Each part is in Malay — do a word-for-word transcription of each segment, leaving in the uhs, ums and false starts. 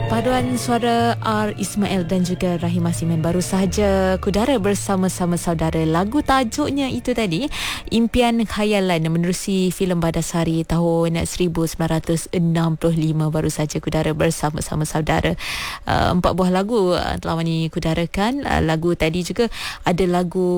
Paduan suara R. Ismail dan juga Rahim Asiman baru sahaja kudara bersama-sama saudara. Lagu tajuknya itu tadi, Impian Khayalan, menerusi filem Badasari tahun seribu sembilan ratus enam puluh lima baru sahaja kudara bersama-sama saudara. Uh, empat buah lagu uh, telah ni kudarakan. Uh, lagu tadi juga ada lagu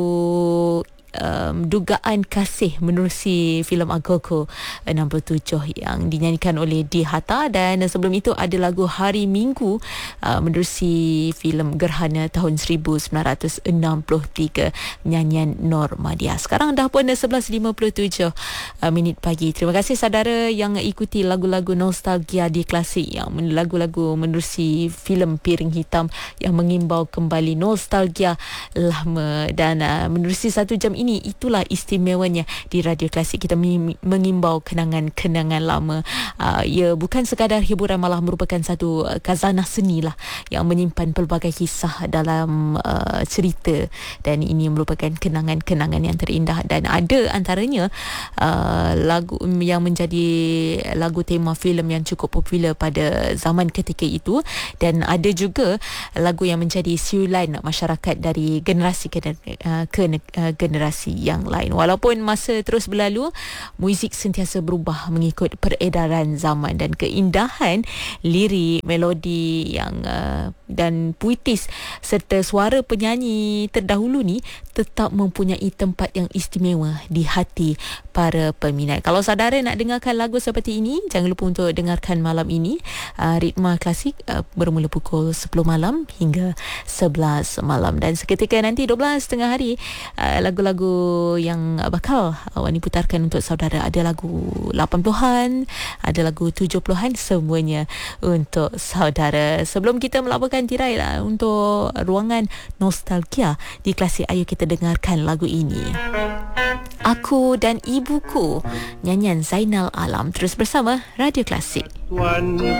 Um, Dugaan Kasih menerusi filem Agoko enam puluh tujuh yang dinyanyikan oleh D. Hatta, dan sebelum itu ada lagu Hari Minggu uh, menerusi filem Gerhana tahun seribu sembilan ratus enam puluh tiga, nyanyian Nur Madia. Sekarang dah pun sebelas lima puluh tujuh uh, minit pagi. Terima kasih saudara yang ikuti lagu-lagu nostalgia di Klasik, yang lagu-lagu menerusi filem Piring Hitam yang mengimbau kembali nostalgia lama, dan uh, menerusi satu jam ini. Itulah istimewanya di Radio Klasik, kita mengimbau kenangan-kenangan lama. Uh, ia bukan sekadar hiburan, malah merupakan satu uh, khazanah seni lah yang menyimpan pelbagai kisah dalam uh, cerita, dan ini merupakan kenangan-kenangan yang terindah. Dan ada antaranya uh, lagu yang menjadi lagu tema filem yang cukup popular pada zaman ketika itu, dan ada juga lagu yang menjadi siulan masyarakat dari generasi ke, uh, ke uh, generasi yang lain. Walaupun masa terus berlalu, muzik sentiasa berubah mengikut peredaran zaman, dan keindahan lirik, melodi yang uh, dan puitis serta suara penyanyi terdahulu ni tetap mempunyai tempat yang istimewa di hati para peminat. Kalau saudara nak dengarkan lagu seperti ini, jangan lupa untuk dengarkan malam ini uh, Ritma Klasik uh, bermula pukul sepuluh malam hingga sebelas malam, dan seketika nanti dua belas tengah hari uh, lagu-lagu yang bakal awak ni putarkan untuk saudara. Ada lagu lapan puluhan, ada lagu tujuh puluhan, semuanya untuk saudara. Sebelum kita melaporkan tirai lah untuk ruangan nostalgia di Klasik, ayo kita dengarkan lagu ini, Aku dan Ibuku, nyanyian Zainal Alam. Terus bersama Radio Klasik. Tuan